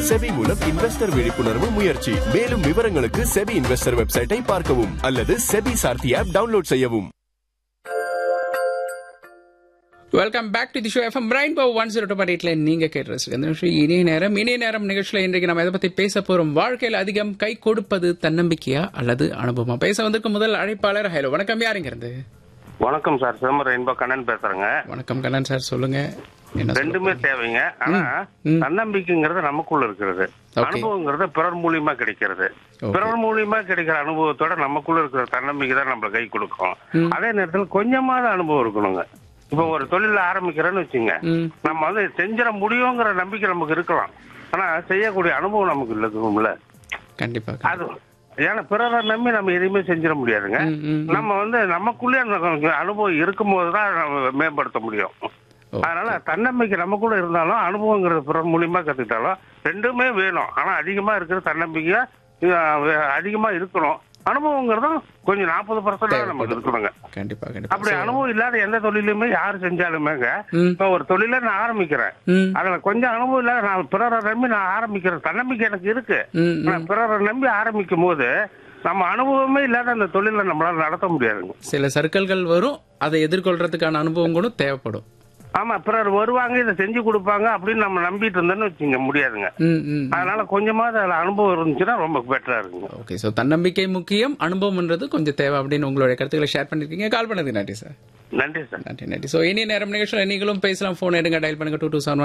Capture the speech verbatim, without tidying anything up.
SEBI மூலம் investor விழிப்புணர்வு முயற்சி. மேலும் விவரங்களுக்கு செபி இன்வெஸ்டர் வெப்சைட்டை பார்க்கவும் அல்லது செபி சார்த்தி ஆப் டவுன்லோட் செய்யவும். Welcome back to the show FM rainbow one zero two point எயிட்ல நீங்க கேட்டு இந்த நிகழ்ச்சி இனிய நேரம். இனிய நேரம் நிகழ்ச்சியில இன்றைக்கு நம்ம எதை பத்தி பேச போறோம்? வாழ்க்கையில் அதிகம் கை கொடுப்பது தன்னம்பிக்கையா அல்லது அனுபவமா? பேச வந்திருக்கும் முதல் அழைப்பாளர். ஹலோ, வணக்கம். யாருங்க இருந்து? வணக்கம் சார், சிதம்பரம் ரெயின்போ கண்ணன் பேசுறேங்க. வணக்கம் கண்ணன் சார், சொல்லுங்க. ரெண்டுமே தேவைங்க. ஆனா தன்னம்பிக்கைங்கிறது நமக்குள்ள இருக்கிறது, அனுபவங்கிறது பிறர் மூலியமா கிடைக்கிறது. பிறர் மூலியமா கிடைக்கிற அனுபவத்தோட நமக்குள்ள இருக்கிற தன்னம்பிக்கை தான் நம்மள கை கொடுக்கும். அதே நேரத்தில் கொஞ்சமாவது அனுபவம் இருக்கணுங்க. இப்ப ஒரு தொழில ஆரம்பிக்கிறேன்னு வச்சுங்க, நம்ம வந்து செஞ்சிட முடியுங்கிற நம்பிக்கை நமக்கு இருக்கலாம், ஆனா செய்யக்கூடிய அனுபவம் நமக்கு இல்ல. கண்டிப்பா அது ஏன்னா பிறரை நம்பி நம்ம எதுவுமே செஞ்சிட முடியாதுங்க. நம்ம வந்து நமக்குள்ளே அனுபவம் இருக்கும் போதுதான் நம்ம மேம்படுத்த முடியும். அதனால தன்னம்பிக்கை நமக்குள்ள இருந்தாலும் அனுபவங்கிறது பிறர் மூலியமா கத்துக்கிட்டாலும் ரெண்டுமே வேணும். ஆனா அதிகமா இருக்கிற தன்னம்பிக்கை அதிகமா இருக்கணும். அனுபவங்கிறதும் கொஞ்சம் நாற்பது பர்சன்ட் நமக்கு இருக்கணுங்க. கண்டிப்பா. அப்படி அனுபவம் இல்லாத எந்த தொழிலுமே யாரு செஞ்சாலுமேங்க, இப்ப ஒரு தொழில நான் ஆரம்பிக்கிறேன், அதுல கொஞ்சம் அனுபவம் இல்லாத நான் பிறரை நம்பி நான் ஆரம்பிக்கிறேன், தன்னம்பிக்கை எனக்கு இருக்கு. பிறரை நம்பி ஆரம்பிக்கும் போது நம்ம அனுபவமே இல்லாத அந்த தொழில நம்மளால நடத்த முடியாதுங்க. சில சர்க்கிள்கள் வரும், அதை எதிர்கொள்றதுக்கான அனுபவம் கூட தேவைப்படும். ஆமா, பிறர் வருவாங்க, இதை செஞ்சு கொடுப்பாங்க அப்படின்னு நம்ம நம்பிட்டு இருந்தோம்னு வச்சுங்க முடியாதுங்க. அதனால கொஞ்சமாவது அதுல அனுபவம் இருந்துச்சுன்னா ரொம்ப பெட்டரா இருக்குங்க. ஓகே, சோ தன்னம்பிக்கை முக்கியம், அனுபவம்ன்றது கொஞ்சம் தேவை அப்படின்னு உங்களுடைய கருத்துக்களை ஷேர் பண்ணிருக்கீங்க. கால் பண்ணது நன்றி சார். நன்றி சார். நன்றி நன்றி. சோ இனி நேரம் நிகழ்ச்சியில் நீங்களும் பேசலாம். போன் எடுங்க, டயல் பண்ணுங்க டூ டூ செவன்